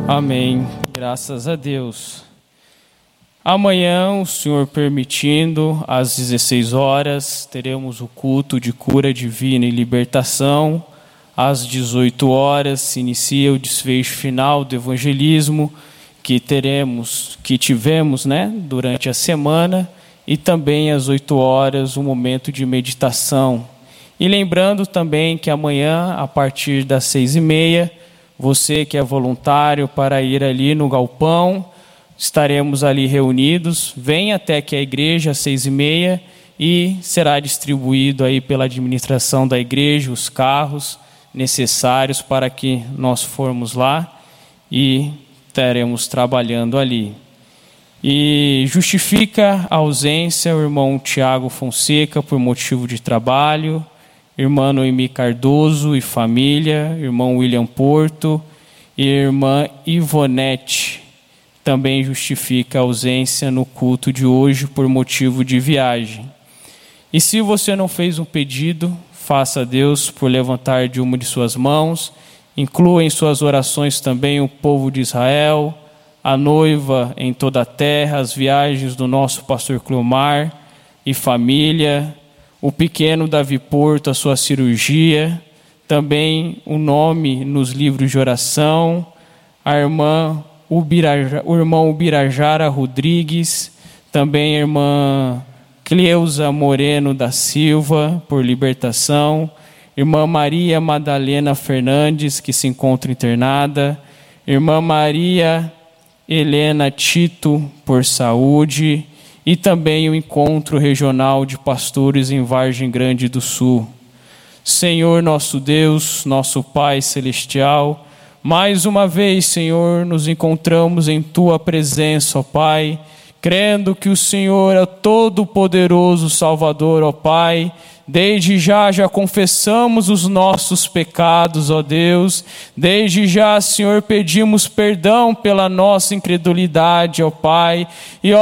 Amém. Graças a Deus. Amanhã, o Senhor permitindo, às 16 horas, teremos o culto de cura divina e libertação. Às 18 horas se inicia o desfecho final do evangelismo que tivemos, durante a semana, e também às 8 horas um momento de meditação. E lembrando também que amanhã, a partir das 6h30, você que é voluntário para ir ali no galpão, estaremos ali reunidos. Venha até que a igreja às 6h30 e será distribuído aí pela administração da igreja os carros necessários para que nós formos lá e estaremos trabalhando ali. E justifica a ausência o irmão Tiago Fonseca por motivo de trabalho, irmã Noemi Cardoso e família, irmão William Porto e irmã Ivonete. Também justifica a ausência no culto de hoje por motivo de viagem. E se você não fez um pedido, faça a Deus por levantar de uma de suas mãos. Inclua em suas orações também o povo de Israel, a noiva em toda a terra, as viagens do nosso pastor Cleomar e família, o pequeno Davi Porto, a sua cirurgia, também o nome nos livros de oração, o irmão Ubirajara Rodrigues, também a irmã Cleusa Moreno da Silva, por libertação, irmã Maria Madalena Fernandes, que se encontra internada, irmã Maria Helena Tito, por saúde, e também o encontro regional de pastores em Vargem Grande do Sul. Senhor nosso Deus, nosso Pai Celestial, mais uma vez, Senhor, nos encontramos em Tua presença, ó Pai, crendo que o Senhor é todo-poderoso Salvador, ó Pai. Desde já confessamos os nossos pecados, ó Deus. Desde já, Senhor, pedimos perdão pela nossa incredulidade, ó Pai. E, ó